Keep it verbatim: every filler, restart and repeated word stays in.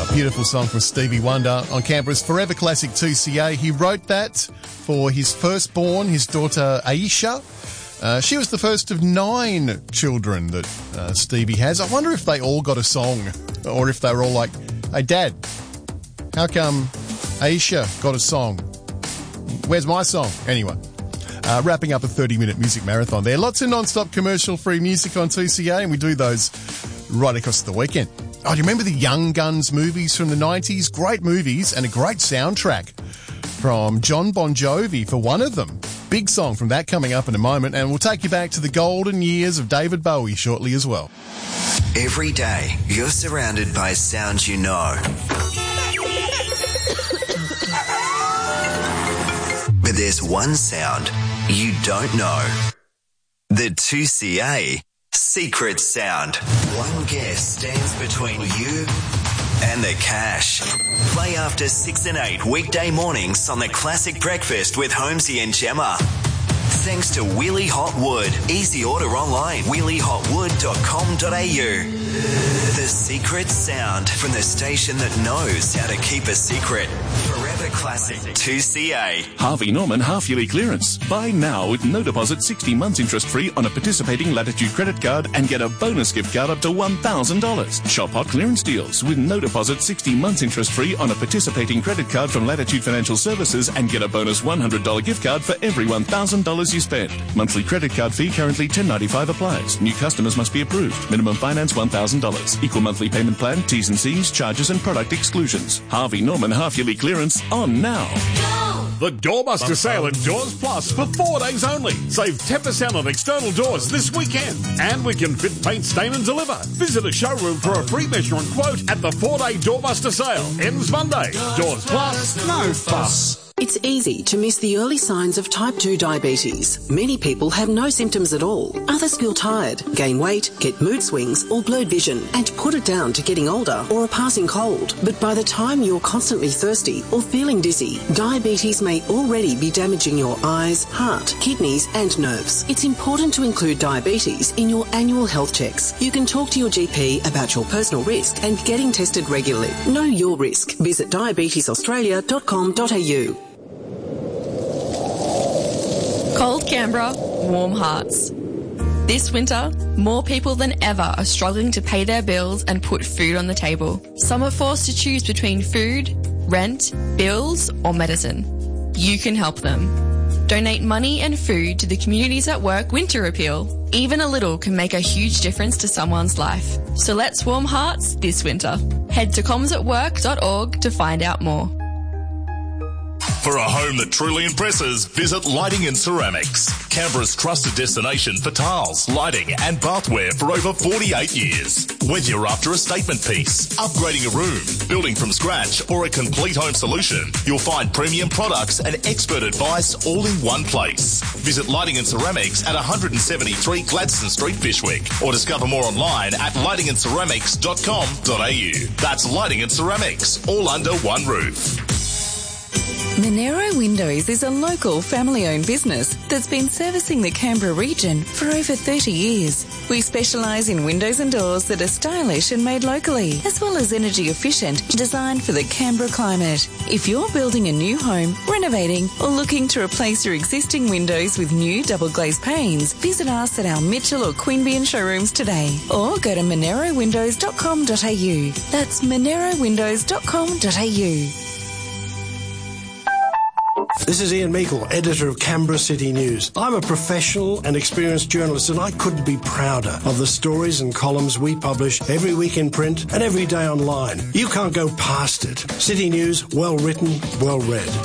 Beautiful song from Stevie Wonder on Canberra's Forever Classic two C A. He wrote that for his firstborn, his daughter Aisha. Uh, she was the first of nine children that uh, Stevie has. I wonder if they all got a song, or if they were all like, hey, Dad, how come Aisha got a song? Where's my song? Anyway, uh, wrapping up a thirty-minute music marathon there. Lots of non-stop commercial-free music on two C A, and we do those right across the weekend. Oh, do you remember the Young Guns movies from the nineties? Great movies and a great soundtrack from John Bon Jovi for one of them. Big song from that coming up in a moment, and we'll take you back to the golden years of David Bowie shortly as well. Every day, you're surrounded by sounds you know. But there's one sound you don't know. The two C A Secret Sound. One guess stands between you and the cash. Play after six and eight weekday mornings on the Classic Breakfast with Holmesy and Gemma. Thanks to Wheelie Hot Wood. Easy order online. wheelie hot wood dot com dot a u. The Secret Sound from the station that knows how to keep a secret. Forever Classic two C A. Harvey Norman half-yearly clearance. Buy now with no deposit, sixty months interest-free on a participating Latitude credit card and get a bonus gift card up to one thousand dollars. Shop hot clearance deals with no deposit, sixty months interest-free on a participating credit card from Latitude Financial Services and get a bonus one hundred dollars gift card for every one thousand dollars you spend. Monthly credit card fee currently ten dollars and ninety-five cents applies. New customers must be approved. Minimum finance one thousand dollars. Equal monthly payment plan, T's and C's, charges and product exclusions. Harvey Norman half-yearly clearance on now. The Doorbuster sale at Doors Plus for four days only. Save ten percent on external doors this weekend. And we can fit, paint, stain and deliver. Visit a showroom for a free measurement quote at the four-day Doorbuster sale. Ends Monday. Doors Plus, no fuss. It's easy to miss the early signs of type two diabetes. Many people have no symptoms at all. Others feel tired, gain weight, get mood swings or blurred vision, and put it down to getting older or a passing cold. But by the time you're constantly thirsty or feeling dizzy, diabetes may already be damaging your eyes, heart, kidneys and nerves. It's important to include diabetes in your annual health checks. You can talk to your G P about your personal risk and getting tested regularly. Know your risk. Visit diabetes australia dot com dot a u. Cold Canberra, warm hearts. This winter, more people than ever are struggling to pay their bills and put food on the table. Some are forced to choose between food, rent, bills, or medicine. You can help them. Donate money and food to the Communities at Work Winter Appeal. Even a little can make a huge difference to someone's life. So let's warm hearts this winter. Head to comms at work dot org to find out more. For a home that truly impresses, visit Lighting and Ceramics. Canberra's trusted destination for tiles, lighting and bathware for over forty-eight years. Whether you're after a statement piece, upgrading a room, building from scratch or a complete home solution, you'll find premium products and expert advice all in one place. Visit Lighting and Ceramics at one seventy-three Gladstone Street, Fyshwick, or discover more online at lighting and ceramics dot com dot a u. That's Lighting and Ceramics, all under one roof. Monero Windows is a local family-owned business that's been servicing the Canberra region for over thirty years. We specialise in windows and doors that are stylish and made locally, as well as energy efficient, designed for the Canberra climate. If you're building a new home, renovating, or looking to replace your existing windows with new double-glazed panes, visit us at our Mitchell or Queanbeyan showrooms today, or go to monero windows dot com dot a u. That's monero windows dot com dot a u. This is Ian Meikle, editor of Canberra City News. I'm a professional and experienced journalist, and I couldn't be prouder of the stories and columns we publish every week in print and every day online. You can't go past it. City News, well written, well read.